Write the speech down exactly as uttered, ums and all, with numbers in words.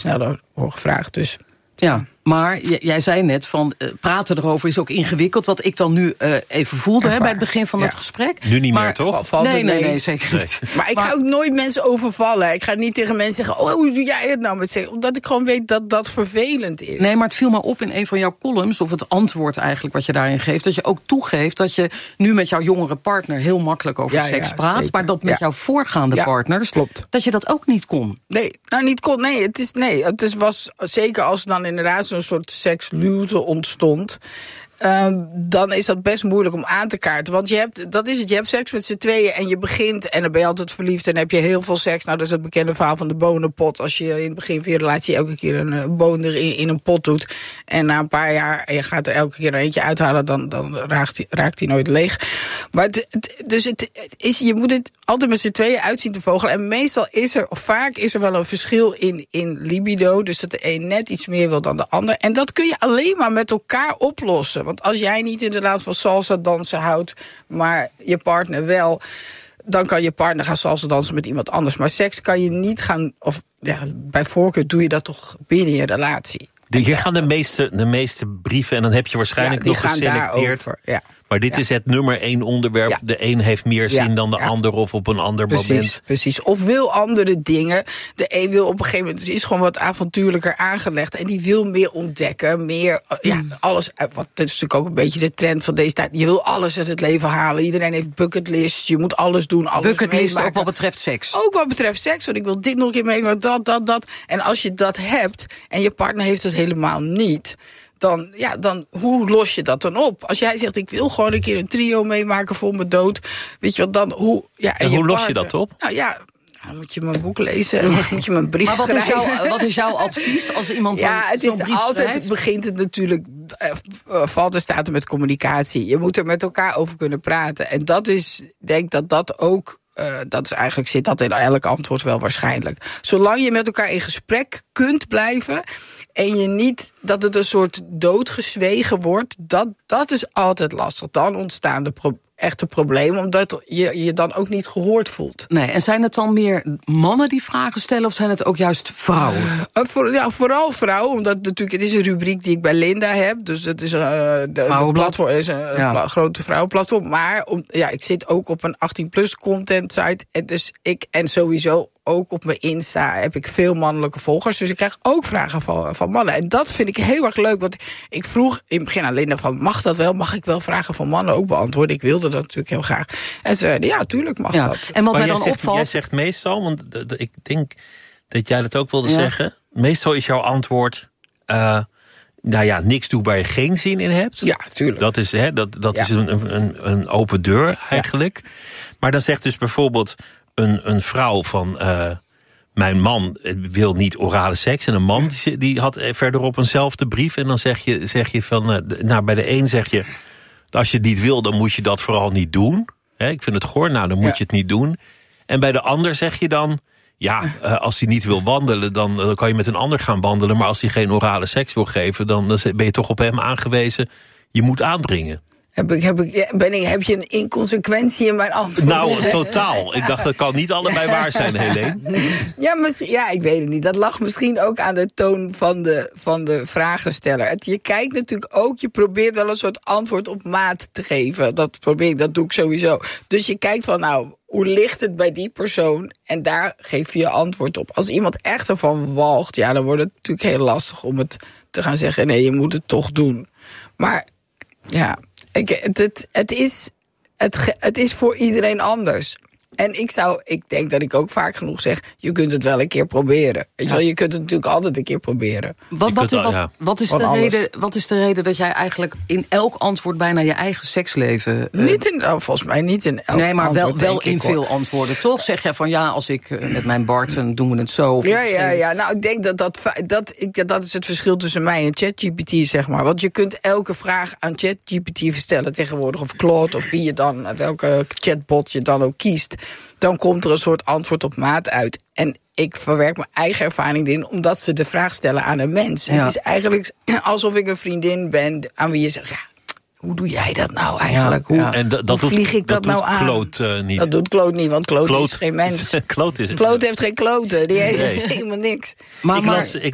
sneller wordt gevraagd. Dus ja, maar j- jij zei net van uh, praten erover is ook ingewikkeld. Wat ik dan nu uh, even voelde hè, bij het begin van ja. het gesprek. Nu niet maar, meer, toch? Valt nee, nee, nee, zeker nee. niet. Maar ik maar, ga ook nooit mensen overvallen. Ik ga niet tegen mensen zeggen, oh, hoe doe jij het nou met zeggen? Omdat ik gewoon weet dat dat vervelend is. Nee, maar het viel me op in een van jouw columns, of het antwoord eigenlijk wat je daarin geeft, dat je ook toegeeft dat je nu met jouw jongere partner heel makkelijk over ja, seks ja, praat, zeker. Maar dat met ja. jouw voorgaande ja, partners, klopt. Dat je dat ook niet kon. Nee, nou niet kon. Nee, het is nee. Het is, was zeker als er dan inderdaad zo'n soort seksluwte ontstond. Uh, dan is dat best moeilijk om aan te kaarten. Want je hebt, dat is het, je hebt seks met z'n tweeën en je begint en dan ben je altijd verliefd en dan heb je heel veel seks. Nou, dat is het bekende verhaal van de bonenpot. Als je in het begin van je relatie elke keer een uh, boon erin in een pot doet en na een paar jaar en je gaat er elke keer een eentje uithalen, dan, dan raakt die, raakt die nooit leeg. Maar het, het, dus het, het is, je moet het altijd met z'n tweeën uitzien te vogelen. En meestal is er, of vaak is er wel een verschil in, in libido. Dus dat de een net iets meer wil dan de ander. En dat kun je alleen maar met elkaar oplossen. Want als jij niet inderdaad van salsa dansen houdt, maar je partner wel, dan kan je partner gaan salsa dansen met iemand anders. Maar seks kan je niet gaan, of ja, bij voorkeur doe je dat toch binnen je relatie. De, hier gaan de meeste, de meeste brieven en dan heb je waarschijnlijk ja, nog geselecteerd. Ja. Maar dit ja. is het nummer één onderwerp. Ja. De een heeft meer zin ja. dan de ja. ander of op een ander precies, moment. Precies, of wil andere dingen. De een wil op een gegeven moment, het is gewoon wat avontuurlijker aangelegd. En die wil meer ontdekken, meer, ja, mm. alles. Wat, dat is natuurlijk ook een beetje de trend van deze tijd. Je wil alles uit het leven halen. Iedereen heeft bucketlists, je moet alles doen. Alles bucketlist ook wat betreft seks. Ook wat betreft seks, want ik wil dit nog een keer meemaken, dat, dat, dat. En als je dat hebt en je partner heeft het helemaal niet, dan, ja, dan, hoe los je dat dan op? Als jij zegt, ik wil gewoon een keer een trio meemaken voor mijn dood, weet je wat, dan, hoe, ja, en, en hoe partner, los je dat op? Nou ja, dan moet je mijn boek lezen en moet je mijn brief maar wat schrijven. Is jouw, wat is jouw advies als iemand ja, dan het zo'n is brief altijd, schrijft? begint het natuurlijk, uh, valt en staat er met communicatie. Je moet er met elkaar over kunnen praten. En dat is, denk dat dat ook, Uh, dat is eigenlijk, zit dat in elk antwoord wel waarschijnlijk. Zolang je met elkaar in gesprek kunt blijven en je niet, dat het een soort doodgezwegen wordt, dat, dat is altijd lastig. Dan ontstaan de pro- echte problemen, omdat je je dan ook niet gehoord voelt. Nee, en zijn het dan meer mannen die vragen stellen of zijn het ook juist vrouwen? Uh, voor, ja, vooral vrouwen, omdat natuurlijk, het is een rubriek die ik bij Linda heb, dus het is, uh, de, de platform is een ja. pla- grote vrouwenplatform, maar om, ja, ik zit ook op een achttien plus content site, en dus ik, en sowieso ook op mijn Insta heb ik veel mannelijke volgers, dus ik krijg ook vragen van, van mannen. En dat vind ik heel erg leuk, want ik vroeg in het begin aan Linda van, mag dat wel? Mag ik wel vragen van mannen ook beantwoorden? Ik wilde dat natuurlijk heel graag. En ze zeiden, ja, tuurlijk mag ja. dat. En wat maar mij dan zegt, opvalt, jij zegt meestal, want d- d- ik denk dat jij dat ook wilde ja. zeggen, meestal is jouw antwoord, uh, nou ja, niks doen waar je geen zin in hebt. Ja, tuurlijk. Dat is, hè, dat, dat ja. is een, een, een open deur eigenlijk. Ja. Maar dan zegt dus bijvoorbeeld een, een vrouw van, uh, mijn man wil niet orale seks. En een man die, die had verderop eenzelfde brief. En dan zeg je, zeg je van, uh, nou bij de een zeg je, als je het niet wil, dan moet je dat vooral niet doen. He, ik vind het goor, nou dan moet ja. je het niet doen. En bij de ander zeg je dan, ja, uh, als hij niet wil wandelen, dan, dan kan je met een ander gaan wandelen. Maar als hij geen orale seks wil geven, dan, dan ben je toch op hem aangewezen. Je moet aandringen. Heb, ik, heb, ik, ben ik, heb je een inconsequentie in mijn antwoord? Nou, totaal. Ik dacht, dat kan niet allebei waar zijn, Helene. Ja, misschien, ja, ik weet het niet. Dat lag misschien ook aan de toon van de, van de vragensteller. Het, je kijkt natuurlijk ook, je probeert wel een soort antwoord op maat te geven. Dat probeer ik, dat doe ik sowieso. Dus je kijkt van, nou, hoe ligt het bij die persoon? En daar geef je je antwoord op. Als iemand echt ervan walgt, ja, dan wordt het natuurlijk heel lastig om het te gaan zeggen, nee, je moet het toch doen. Maar, ja, Ik, het, het, het, is, het, het is voor iedereen anders. En ik zou, ik denk dat ik ook vaak genoeg zeg, je kunt het wel een keer proberen. Weet je wel, je kunt het natuurlijk altijd een keer proberen. Wat, wat, wat, wat, wat, is de reden, wat is de reden dat jij eigenlijk in elk antwoord bijna je eigen seksleven... Uh, niet in, oh, volgens mij niet in elk Nee, maar antwoord, wel, wel in ik, veel hoor. antwoorden, toch? Zeg jij van ja, als ik uh, met mijn Bart, dan doen we het zo. Of ja, ja, ja. Nou, ik denk dat dat, dat, ik, dat is het verschil tussen mij en ChatGPT, zeg maar. Want je kunt elke vraag aan ChatGPT stellen tegenwoordig, of Claude, of wie je dan, welke chatbot je dan ook kiest. Dan komt er een soort antwoord op maat uit. En ik verwerk mijn eigen ervaring in, omdat ze de vraag stellen aan een mens. Ja. Het is eigenlijk alsof ik een vriendin ben aan wie je zegt, ja, hoe doe jij dat nou eigenlijk? Ja, hoe, ja. En d- dat hoe vlieg doet, ik dat, dat nou aan? Kloot, uh, niet. Dat doet Kloot niet, want Kloot, Kloot is geen mens. Kloot is Kloot heeft geen kloten, die heeft nee. helemaal niks. Maar, ik maar, las, ik